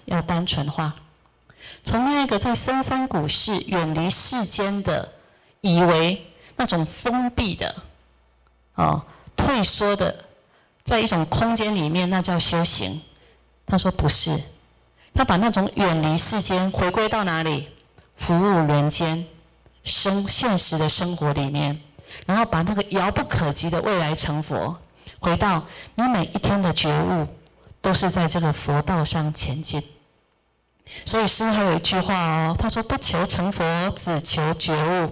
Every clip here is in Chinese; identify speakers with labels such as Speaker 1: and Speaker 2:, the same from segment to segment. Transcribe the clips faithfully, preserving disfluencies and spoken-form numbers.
Speaker 1: 要单纯化。从那个在深山古寺远离世间的，以为那种封闭的、哦退缩的，在一种空间里面，那叫修行。他说不是，他把那种远离世间，回归到哪里？服务人间，生现实的生活里面，然后把那个遥不可及的未来成佛，回到你每一天的觉悟，都是在这个佛道上前进。所以诗还有一句话哦，他说不求成佛，只求觉悟。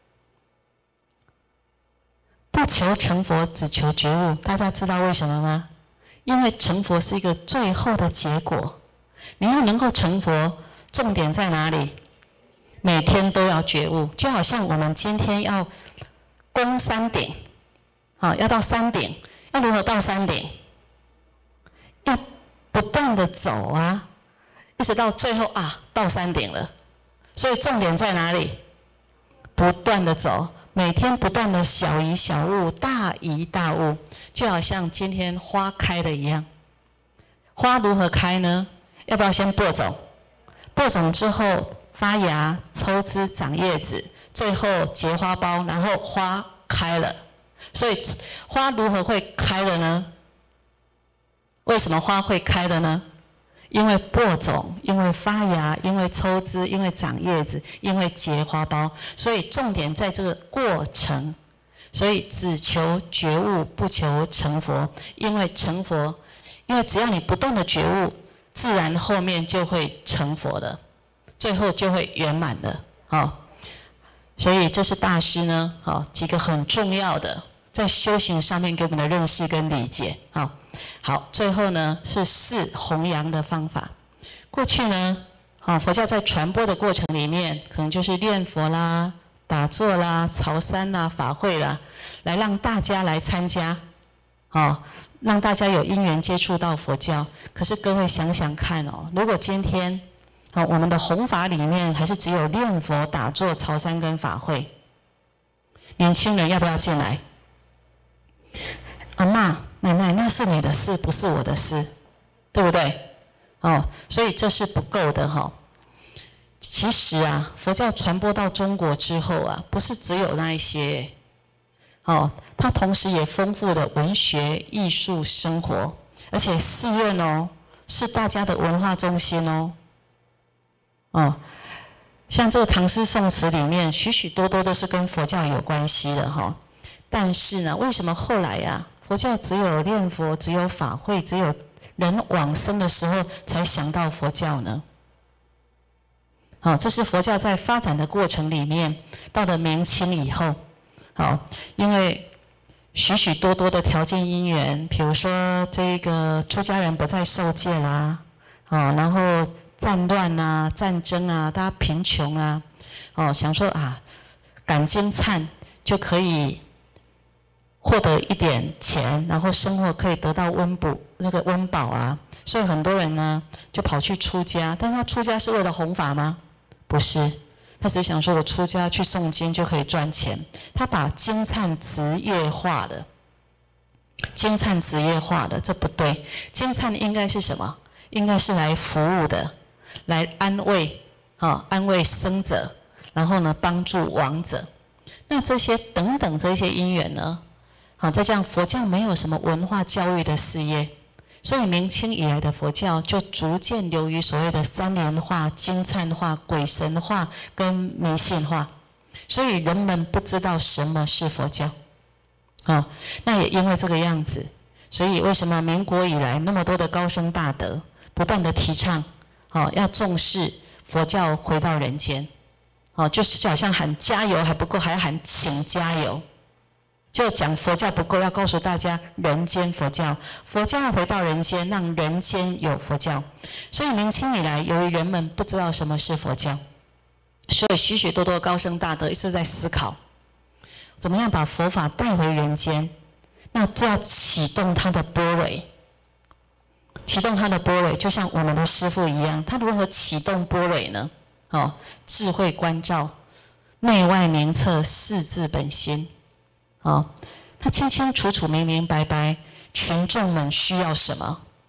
Speaker 1: 不求成佛，只求觉悟。大家知道为什么吗？因为成佛是一个最后的结果。你要能够成佛，重点在哪里？每天都要觉悟。就好像我们今天要攻山顶，好，要到山顶，要如何到山顶？要不断的走啊，一直到最后啊，到山顶了。所以重点在哪里？不断的走，每天不断的小疑小悟，大疑大悟，就好像今天花开了一样。花如何开呢？要不要先播种？播种之后发芽、抽枝、长叶子，最后结花苞，然后花开了。所以花如何会开了呢？为什么花会开了呢？因为播种，因为发芽，因为抽枝，因为长叶子，因为结花苞。所以重点在这个过程。所以只求觉悟，不求成佛。因为成佛，因为只要你不断的觉悟，自然后面就会成佛的，最后就会圆满的。好，所以这是大师呢，好几个很重要的在修行上面给我们的认识跟理解。好。好，最后呢是四弘扬的方法。过去呢，好佛教在传播的过程里面，可能就是念佛啦、打坐啦、朝山啦、法会啦，来让大家来参加，好，让大家有因缘接触到佛教。可是各位想想看哦，如果今天，好我们的弘法里面还是只有念佛、打坐、朝山跟法会，年轻人要不要进来？阿嬷、奶奶，那是你的事，不是我的事，对不对？哦，所以这是不够的哈、哦。其实啊，佛教传播到中国之后啊，不是只有那一些，哦，它同时也丰富了文学、艺术、生活，而且寺院哦，是大家的文化中心哦。哦，像这个唐诗宋词里面，许许多多都是跟佛教有关系的哈、哦。但是呢，为什么后来呀、啊？佛教只有念佛，只有法会，只有人往生的时候才想到佛教呢？好，这是佛教在发展的过程里面，到了明清以后，好，因为许许多多的条件因缘，比如说这个出家人不再受戒啦，啊，然后战乱啊、战争啊，大家贫穷啊，哦，想说啊，赶经忏就可以获得一点钱，然后生活可以得到温补，那个温饱啊，所以很多人呢就跑去出家。但是他出家是为了弘法吗？不是，他只是想说我出家去诵经就可以赚钱。他把经忏职业化了，经忏职业化的，这不对。经忏应该是什么？应该是来服务的，来安慰，啊，安慰生者，然后呢帮助亡者。那这些等等这些因缘呢？好，再这样，佛教没有什么文化教育的事业，所以明清以来的佛教就逐渐流于所谓的三联化、经忏化、鬼神化跟迷信化，所以人们不知道什么是佛教。好，那也因为这个样子，所以为什么民国以来那么多的高僧大德不断的提倡，好要重视佛教回到人间，好就是好像喊加油还不够，还要喊请加油。就讲佛教不够，要告诉大家人间佛教，佛教要回到人间，让人间有佛教。所以明清以来，由于人们不知道什么是佛教，所以许许多多高僧大德一直在思考，怎么样把佛法带回人间。那就要启动他的般若，启动他的般若，就像我们的师父一样，他如何启动般若呢？哦，智慧关照，内外明彻，四字本心。哦，他清清楚楚、明明白白，群众们需要什么，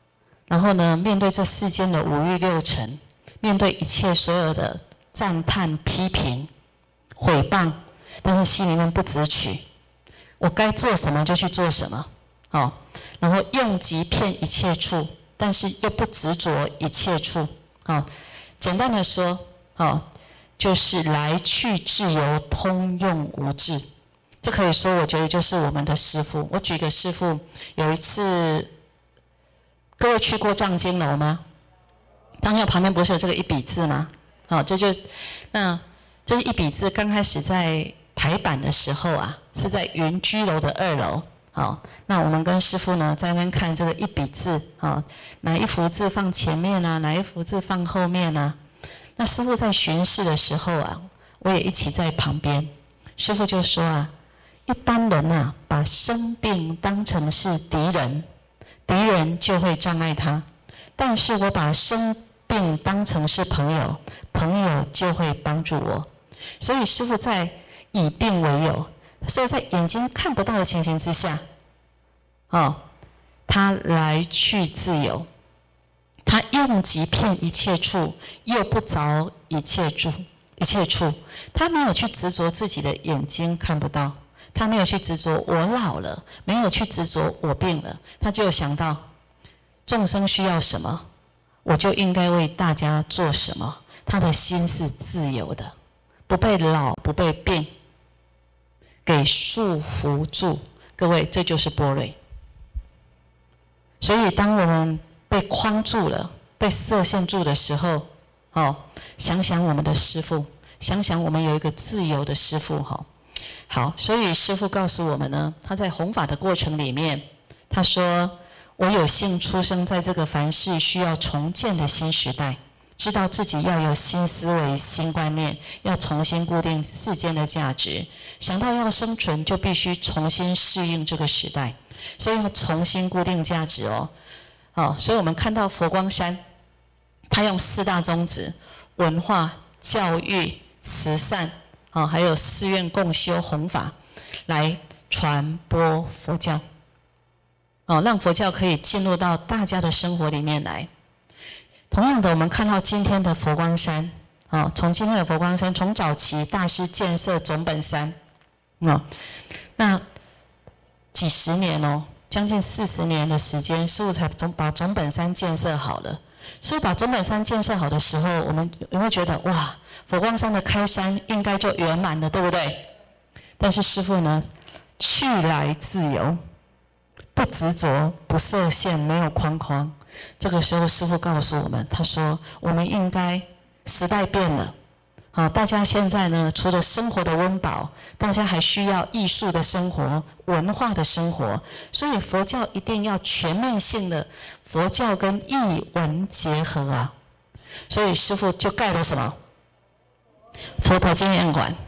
Speaker 1: 然后呢，面对这世间的五欲六尘，面对一切所有的赞叹、批评、毁谤，但是心里面不执取，我该做什么就去做什么，哦，然后用即遍一切处，但是又不执着一切处，哦，简单的说，哦，就是来去自由，通用无滞。这可以说，我觉得就是我们的师父。我举个师父，有一次，各位去过藏经楼吗？藏经楼旁边不是有这个一笔字吗？好，这就那这一笔字刚开始在排版的时候啊，是在云居楼的二楼。好，那我们跟师父呢在那边看这个一笔字，好，哪一幅字放前面啊，哪一幅字放后面啊？那师父在巡视的时候啊，我也一起在旁边。师父就说啊，一般人啊，把生病当成是敌人，敌人就会障碍他；但是我把生病当成是朋友，朋友就会帮助我。所以师父在以病为友，所以在眼睛看不到的情形之下，哦，他来去自由，他用即遍一切处，又不着一切处，一切处，他没有去执着自己的眼睛看不到，他没有去执着我老了，没有去执着我病了，他就想到众生需要什么，我就应该为大家做什么。他的心是自由的，不被老，不被病给束缚住。各位，这就是般若。所以当我们被框住了，被设限住的时候，哦，想想我们的师父，想想我们有一个自由的师父，哈、哦，好，所以师父告诉我们呢，他在弘法的过程里面，他说：我有幸出生在这个凡世需要重建的新时代，知道自己要有新思维、新观念，要重新固定世间的价值。想到要生存，就必须重新适应这个时代，所以要重新固定价值哦。哦，所以我们看到佛光山，他用四大宗旨：文化、教育、慈善，哦，还有寺院共修弘法，来传播佛教。哦，让佛教可以进入到大家的生活里面来。同样的，我们看到今天的佛光山，哦，从今天的佛光山，从早期大师建设总本山，哦，那几十年哦，将近四十年的时间，师父才总把总本山建设好了。所以把总本山建设好的时候，我们有没有觉得哇，佛光山的开山应该就圆满了，对不对？但是师父呢，去来自由，不执着，不设限，没有框框。这个时候师父告诉我们，他说我们应该，时代变了，好，大家现在呢，除了生活的温饱，大家还需要艺术的生活、文化的生活，所以佛教一定要全面性的佛教跟艺文结合啊。所以师父就盖了什么？佛陀纪念馆，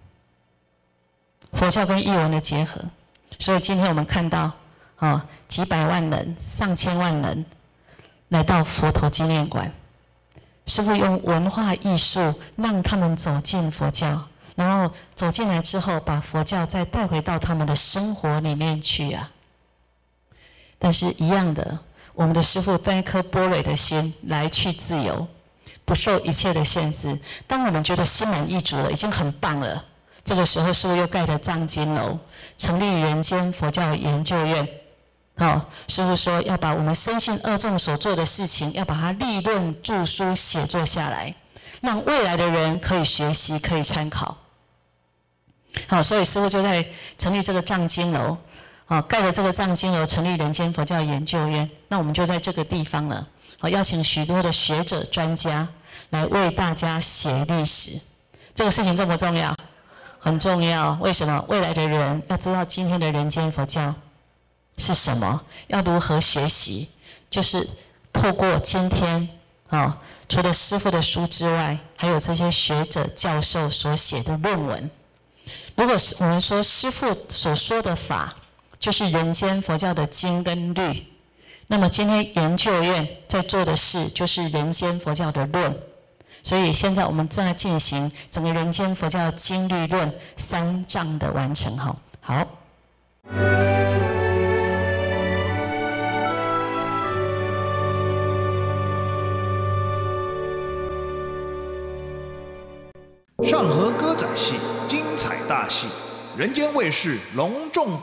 Speaker 1: 佛教跟艺文的结合。所以今天我们看到，哦，几百万人、上千万人来到佛陀纪念馆，师父用文化艺术让他们走进佛教，然后走进来之后，把佛教再带回到他们的生活里面去啊。但是一样的，我们的师父带一颗般若的心来去自由，不受一切的限制。当我们觉得心满意足了，已经很棒了，这个时候师父又盖了藏经楼，成立人间佛教研究院。好、哦，师父说要把我们深信二众所做的事情，要把它立论著书写作下来，让未来的人可以学习，可以参考。好，所以师父就在成立这个藏经楼，好，盖了这个藏经楼，成立人间佛教研究院。那我们就在这个地方了，好，邀请许多的学者专家来为大家写历史。这个事情重不重要？很重要。为什么？未来的人要知道今天的人间佛教是什么，要如何学习，就是透过今天啊、哦，除了师父的书之外，还有这些学者教授所写的论文。如果我们说师父所说的法就是人间佛教的经跟律，那么今天研究院在做的事就是人间佛教的论。所以现在我们正在进行整个人间佛教的经律论三藏的完成。好，好。
Speaker 2: 上河歌仔戏精彩大戏，人间卫视隆重